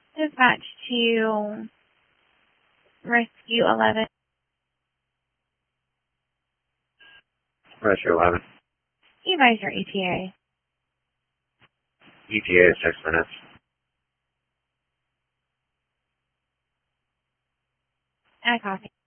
Dispatch to Rescue 11. Rescue 11. Advise your ETA. ETA is 6 minutes. I copy.